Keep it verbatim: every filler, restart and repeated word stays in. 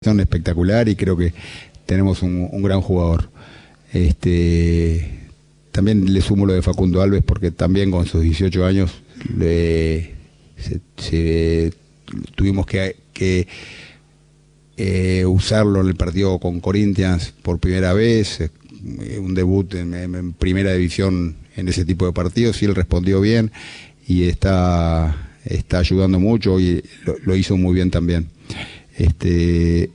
Son espectacular y creo que tenemos un, un gran jugador. Este, también le sumo lo de Facundo Alves porque también con sus dieciocho años le, se, se, tuvimos que, que eh, usarlo en el partido con Corinthians por primera vez, un debut en, en primera división en ese tipo de partidos, y él respondió bien y está, está ayudando mucho y lo, lo hizo muy bien también. Este,